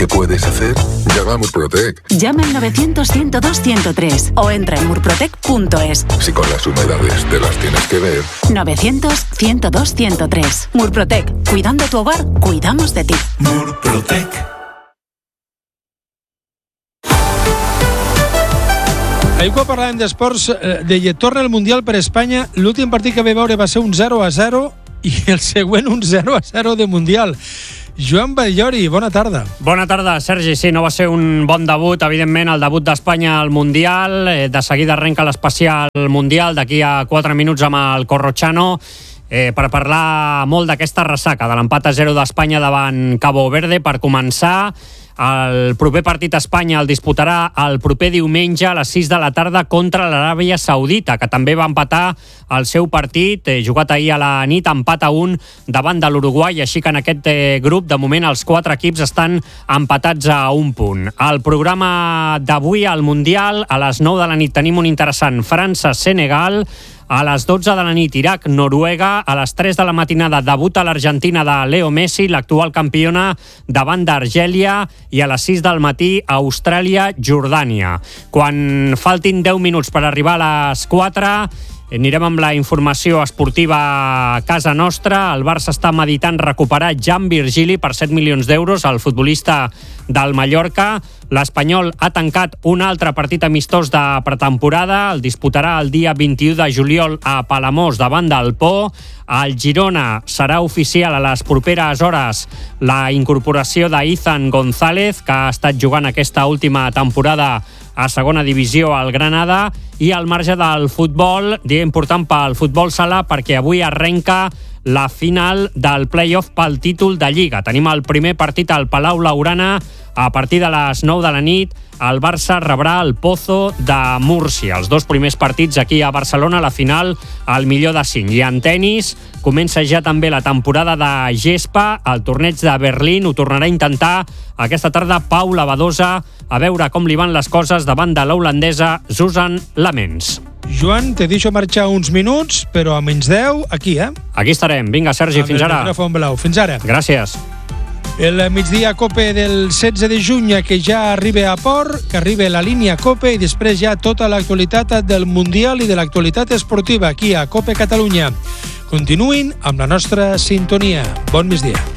¿Qué puedes hacer? Llama a Murprotec. Llama al 900-102-103 o entra en murprotec.es. Si con las humedades te las tienes que ver. 900-102-103. Murprotec. Cuidando tu hogar, cuidamos de ti. Murprotec. Ahir quan parlàvem d'esports, deia, torna el Mundial per Espanya, l'últim partit que vam veure va ser un 0-0 i el següent un 0-0 de Mundial. Joan Batllori, bona tarda. Bona tarda, Sergi. Sí, no va ser un bon debut, evidentment, el debut d'Espanya al Mundial. De seguida arrenca l'especial Mundial, d'aquí a 4 minuts amb el Corrochano, per parlar molt d'aquesta ressaca, de l'empat a 0 d'Espanya davant Cabo Verde. Per començar, el proper partit a Espanya el disputarà el proper diumenge a les 6 de la tarda contra l'Aràbia Saudita, que també va empatar el seu partit, jugat ahir a la nit, empat a 1 davant de l'Uruguai, així que en aquest grup, de moment, els 4 equips estan empatats a 1 punt. El programa d'avui al Mundial, a les 9 de la nit tenim un interessant França-Senegal, a les 12 de la nit, Iraq-Noruega. A les 3 de la matinada, debuta l'Argentina de Leo Messi, l'actual campiona, davant d'Argèlia. I a les 6 del matí, Austràlia-Jordània. Quan faltin 10 minuts per arribar a les 4... anirem amb la informació esportiva a casa nostra. El Barça està meditant recuperar Jan Virgili per 7 milions d'euros, el futbolista del Mallorca. L'Espanyol ha tancat un altre partit amistós de pretemporada. El disputarà el dia 21 de juliol a Palamós davant del Po. Al Girona serà oficial a les properes hores la incorporació d'Izan González, que ha estat jugant aquesta última temporada a segona divisió al Granada. I al marge del futbol, dia important pel futbol sala, perquè avui arrenca la final del play-off pel títol de Lliga. Tenim el primer partit al Palau Blaugrana a partir de les 9 de la nit. El Barça rebrà el Pozo de Múrcia. Els 2 primers partits aquí a Barcelona, la final al millor de 5. I en tenis comença ja també la temporada de gespa. El torneig de Berlín ho tornarà a intentar aquesta tarda Paula Badosa, a veure com li van les coses davant de la holandesa Susan Lamens. Joan, te deixo marxar uns minuts, però a menys 10, aquí, Aquí estarem. Vinga, Sergi, fins ara. Amb el micròfon blau. Fins ara. Gràcies. El migdia Cope del 16 de juny, que ja arriba a port, que arriba la línia Cope, i després ja tota l'actualitat del Mundial i de l'actualitat esportiva aquí a Cope Catalunya. Continuïn amb la nostra sintonia. Bon migdia.